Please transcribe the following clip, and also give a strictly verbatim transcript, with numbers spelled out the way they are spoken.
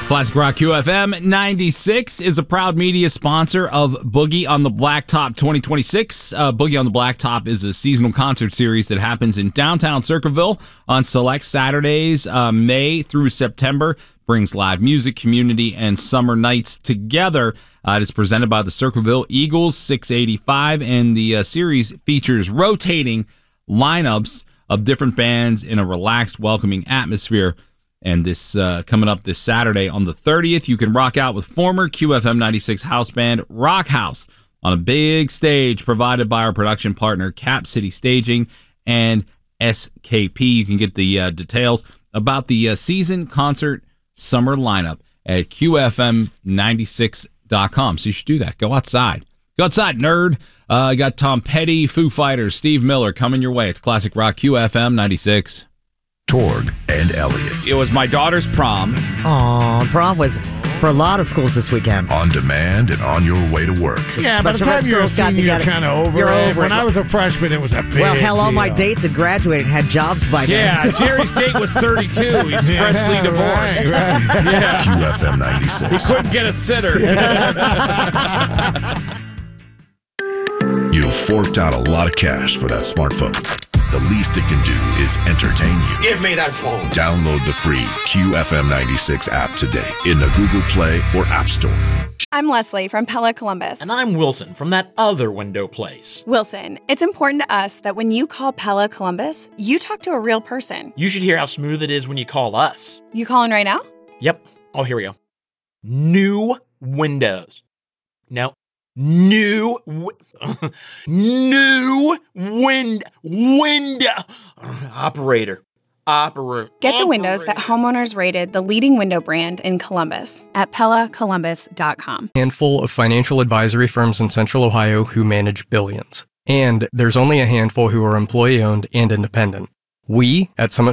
Classic Rock Q F M ninety-six is a proud media sponsor of Boogie on the Blacktop twenty twenty-six. Uh, Boogie on the Blacktop is a seasonal concert series that happens in downtown Circleville on select Saturdays, uh, May through September. Brings live music, community, and summer nights together. Uh, it is presented by the Circleville Eagles, six eighty-five, and the uh, series features rotating lineups of different bands in a relaxed, welcoming atmosphere. And this uh, coming up this Saturday on the thirtieth, you can rock out with former Q F M ninety-six house band Rock House on a big stage provided by our production partner Cap City Staging and S K P. You can get the uh, details about the uh, season concert summer lineup at Q F M ninety-six dot com. So you should do that. Go outside. Go outside, nerd. Uh, I got Tom Petty, Foo Fighters, Steve Miller coming your way. It's Classic Rock Q F M ninety-six. Torg and Elliot. It was my daughter's prom. Aw, prom was for a lot of schools this weekend. On demand and on your way to work. Yeah, by Bunch the of us time you're a girls got senior, you're together. kind of over You're it. over When it. I was a freshman, it was a big Well, hell, all my deal. dates had graduated and had jobs by then. Yeah, Jerry's date was thirty-two. He's Yeah, freshly divorced. right, right. Yeah. Q F M ninety-six. Couldn't get a sitter. You've forked out a lot of cash for that smartphone. The least it can do is entertain you. Give me that phone. Download the free Q F M ninety-six app today in the Google Play or App Store. I'm Leslie from Pella Columbus. And I'm Wilson from that other window place. Wilson, it's important to us that when you call Pella Columbus, you talk to a real person. You should hear how smooth it is when you call us. You calling right now? Yep. Oh, here we go. New windows. No. New, w- new wind, window, operator, operator. Get the windows that homeowners rated the leading window brand in Columbus at Pella Columbus dot com. Handful of financial advisory firms in Central Ohio who manage billions. And there's only a handful who are employee-owned and independent. We at Summit